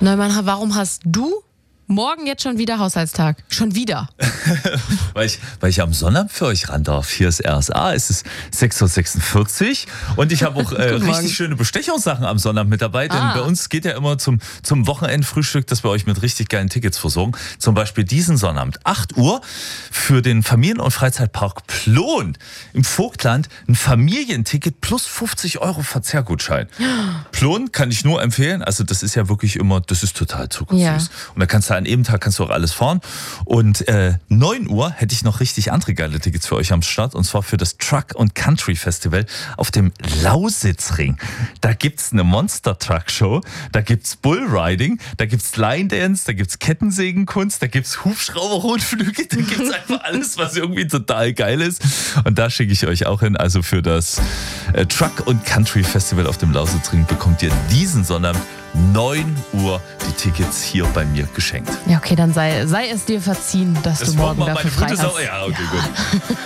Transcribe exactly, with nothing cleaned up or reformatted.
Neumann, warum hast du morgen jetzt schon wieder Haushaltstag? Schon wieder? weil, ich, weil ich am Sonnabend für euch ran darf. Hier ist R S A, es ist sechs Uhr sechsundvierzig und ich habe auch äh, richtig schöne Bestechungssachen am Sonnabend mit dabei, denn Ah. bei uns geht ja immer zum, zum Wochenendfrühstück, dass wir euch mit richtig geilen Tickets versorgen. Zum Beispiel diesen Sonnabend, acht Uhr, für den Familien- und Freizeitpark Plon im Vogtland ein Familienticket plus fünfzig Euro Verzehrgutschein. Plon kann ich nur empfehlen, also das ist ja wirklich immer, das ist total zuckersüß. Ja. Und da kannst du an jedem Tag kannst du auch alles fahren. Und äh, neun Uhr hätte ich noch richtig andere geile Tickets für euch am Start. Und zwar für das Truck und Country Festival auf dem Lausitzring. Da gibt's eine Monster Truck Show, da gibt's Bullriding, da gibt's Line Dance, da gibt's Kettensägenkunst, da gibt's Hubschrauber-Rundflüge, da gibt's einfach alles, was irgendwie total geil ist. Und da schicke ich euch auch hin. Also für das äh, Truck und Country Festival auf dem Lausitzring bekommt ihr diesen Sonnabend neun Uhr die Tickets hier bei mir geschenkt. Ja, okay, dann sei, sei es dir verziehen, dass Das du morgen war mal dafür meine frei gute Sau. hast. Ja, okay, Ja. gut.